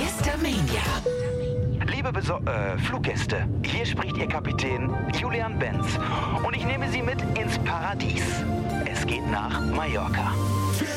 Mr. Mania. Liebe Fluggäste, hier spricht Ihr Kapitän Julian Benz und ich nehme Sie mit ins Paradies. Es geht nach Mallorca.